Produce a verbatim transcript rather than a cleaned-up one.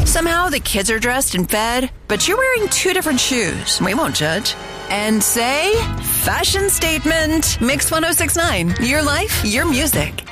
Somehow the kids are dressed and fed, but you're wearing two different shoes. We won't judge. And say, fashion statement. Mix one oh six point nine. Your life, your music.